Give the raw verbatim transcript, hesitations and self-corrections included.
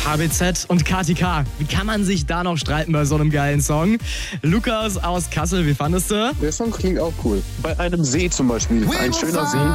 H B Z und K T K. Wie kann man sich da noch streiten bei so einem geilen Song? Lukas aus Kassel, wie fandest du? Der Song klingt auch cool. Bei einem See zum Beispiel. Ein schöner See.